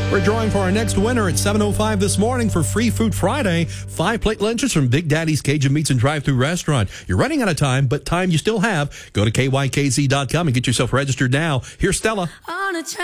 We're drawing for our next winner at 7:05 this morning for Free Food Friday. 5 plate lunches from Big Daddy's Cajun Meats and Drive-Thru Restaurant. You're running out of time, but time you still have. Go to KYKZ.com and get yourself registered now. Here's Stella.